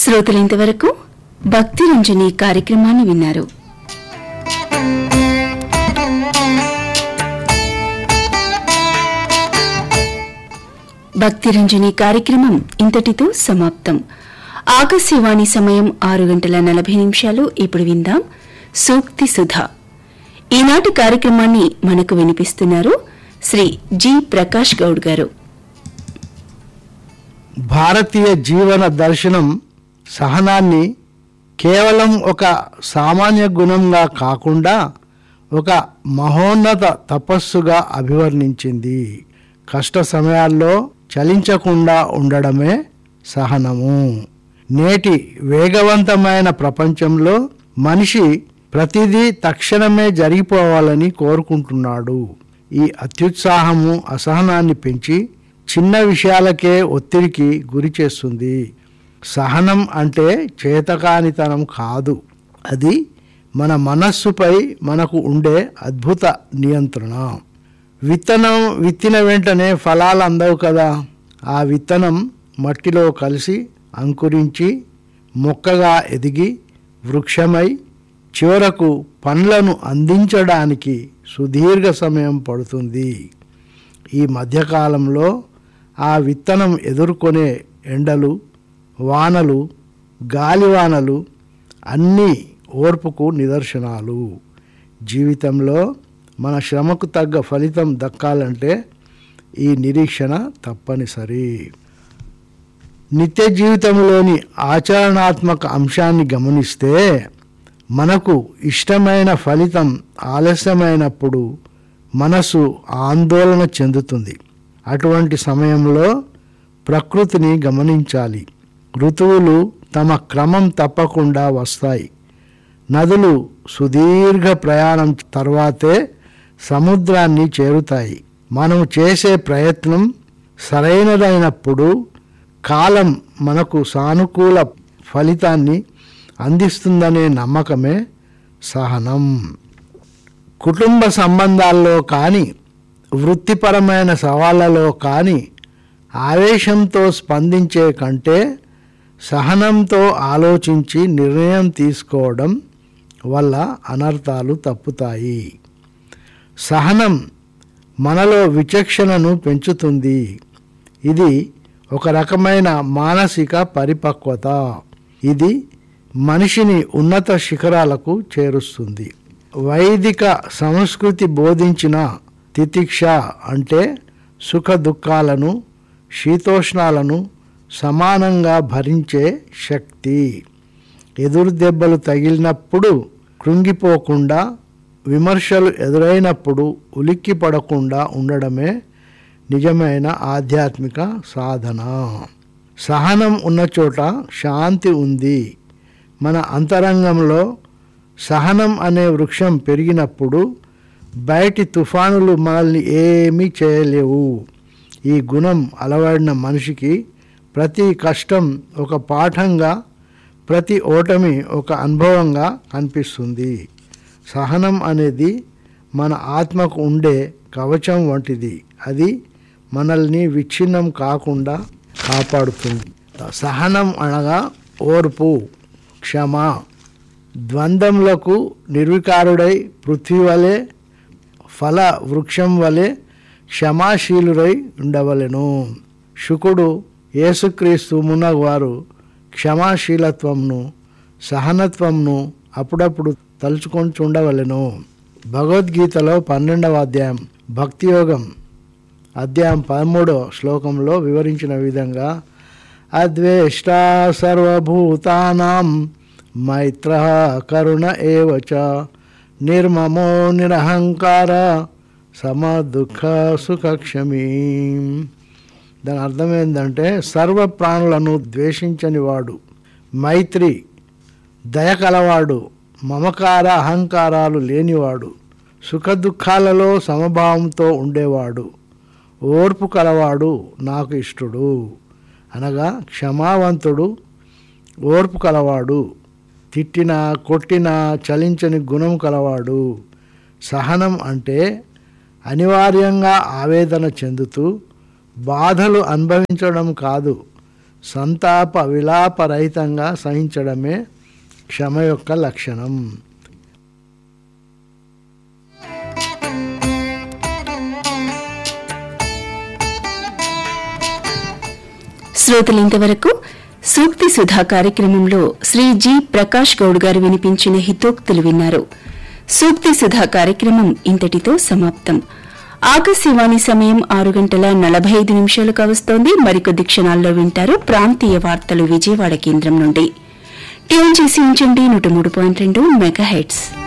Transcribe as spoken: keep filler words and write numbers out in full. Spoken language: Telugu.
శ్రోతలు ఇంతవరకు భక్తి రంజని కార్యక్రమాన్ని విన్నారు. భక్తి రంజని కార్యక్రమం ఇంతటితో సమాప్తం. ఆకాశవాణి సమయం ఆరు గంటల నలభై నిమిషాలు. ఇప్పుడు విందాం సూక్తి సుధా. ఈనాటి కార్యక్రమాన్ని మనకు వినిపిస్తున్నారు శ్రీ జి ప్రకాష్ గౌడ్ గారు. భారతీయ జీవన దర్శనం సహనాన్ని కేవలం ఒక సామాన్య గుణంగా కాకుండా ఒక మహోన్నత తపస్సుగా అభివర్ణించింది. కష్ట సమయాల్లో చలించకుండా ఉండడమే సహనము. నేటి వేగవంతమైన ప్రపంచంలో మనిషి ప్రతిదీ తక్షణమే జరిగిపోవాలని కోరుకుంటున్నాడు. ఈ అత్యుత్సాహము అసహనాన్ని పెంచి చిన్న విషయాలకే ఒత్తిడికి గురి చేస్తుంది. సహనం అంటే చేతకానితనం కాదు, అది మన మనస్సుపై మనకు ఉండే అద్భుత నియంత్రణ. విత్తనం విత్తిన వెంటనే ఫలాలు అందవు కదా. ఆ విత్తనం మట్టిలో కలిసి అంకురించి మొక్కగా ఎదిగి వృక్షమై చివరకు పండ్లను అందించడానికి సుదీర్ఘ సమయం పడుతుంది. ఈ మధ్యకాలంలో ఆ విత్తనం ఎదుర్కొనే ఎండలు, వానలు, గాలివానలు అన్నీ ఓర్పుకు నిదర్శనాలు. జీవితంలో మన శ్రమకు తగ్గ ఫలితం దక్కాలంటే ఈ నిరీక్షణ తప్పనిసరి. నిత్య జీవితంలోని ఆచరణాత్మక అంశాన్ని గమనిస్తే మనకు ఇష్టమైన ఫలితం ఆలస్యమైనప్పుడు మనసు ఆందోళన చెందుతుంది. అటువంటి సమయంలో ప్రకృతిని గమనించాలి. ఋతువులు తమ క్రమం తప్పకుండా వస్తాయి. నదులు సుదీర్ఘ ప్రయాణం తర్వాతే సముద్రాన్ని చేరుతాయి. మనం చేసే ప్రయత్నం సరైనదైనప్పుడు కాలం మనకు సానుకూల ఫలితాన్ని అందిస్తుందనే నమ్మకమే సహనం. కుటుంబ సంబంధాల్లో కానీ వృత్తిపరమైన సవాళ్లలో కానీ ఆవేశంతో స్పందించే కంటే సహనంతో ఆలోచించి నిర్ణయం తీసుకోవడం వల్ల అనర్థాలు తప్పుతాయి. సహనం మనలో విచక్షణను పెంచుతుంది. ఇది ఒక రకమైన మానసిక పరిపక్వత. ఇది మనిషిని ఉన్నత శిఖరాలకు చేరుస్తుంది. వైదిక సంస్కృతి బోధించిన తితిక్ష అంటే సుఖ దుఃఖాలను, శీతోష్ణాలను సమానంగా భరించే శక్తి. ఎదురు దెబ్బలు తగిలినప్పుడు కృంగిపోకుండా, విమర్శలు ఎదురైనప్పుడు ఉలిక్కి పడకుండా ఉండడమే నిజమైన ఆధ్యాత్మిక సాధన. సహనం ఉన్న చోట శాంతి ఉంది. మన అంతరంగంలో సహనం అనే వృక్షం పెరిగినప్పుడు బయటి తుఫానులు మనల్ని ఏమీ చేయలేవు. ఈ గుణం అలవడిన మనిషికి ప్రతి కష్టం ఒక పాఠంగా, ప్రతి ఓటమి ఒక అనుభవంగా కనిపిస్తుంది. సహనం అనేది మన ఆత్మకు ఉండే కవచం వంటిది. అది మనల్ని విచ్ఛిన్నం కాకుండా కాపాడుతుంది. సహనం అనగా ఓర్పు, క్షమ. ద్వంద్వములకు నిర్వికారుడై పృథ్వీ వలె, ఫల వృక్షం వలె క్షమాశీలురై ఉండవలెను. శుకుడు, యేసుక్రీస్తు మున్నగువారు క్షమాశీలత్వంను, సహనత్వంను అప్పుడప్పుడు తలుచుకొని ఉండవలెను. భగవద్గీతలో పన్నెండవ అధ్యాయం భక్తి యోగం అధ్యాయం పదమూడవ శ్లోకంలో వివరించిన విధంగా అద్వేష్టా సర్వభూతానాం మైత్రః కరుణ ఏవచ నిర్మమో నిరహంకార సమదుఃఖ సుఖక్షమీ. దాని అర్థం ఏంటంటే సర్వ ప్రాణులను ద్వేషించని వాడు, మైత్రి, దయ కలవాడు, మమకార అహంకారాలు లేనివాడు, సుఖ దుఃఖాలలో సమభావంతో ఉండేవాడు, ఓర్పు కలవాడు నాకు ఇష్టడు. అనగా క్షమావంతుడు, ఓర్పు కలవాడు, తిట్టినా కొట్టినా చలించని గుణం కలవాడు. సహనం అంటే అనివార్యంగా ఆవేదన చెందుతూ బాధలు అనుభవించడం కాదు, సంతాప విలాపరహితంగా సహించడమే క్షమ యొక్క లక్షణం. శ్రోతలు ఇంతవరకు సూక్తి సుధా కార్యక్రమంలో శ్రీ జి ప్రకాష్ గౌడ్ గారు వినిపించిన హితోక్తులు విన్నారు. సూక్తి సుధా కార్యక్రమం ఇంతటితో సమాప్తం. ఆకాశవాణి సమయం ఆరు గంటల నలభై ఐదు నిమిషాలు కావస్తోంది. మరికొద్ది క్షణాల్లో వింటారు ప్రాంతీయ వార్తలు విజయవాడ కేంద్రం నుండి. ట్యూన్ చేసి ఉంచండి నూట మూడు పాయింట్ రెండు మెగాహెర్ట్జ్.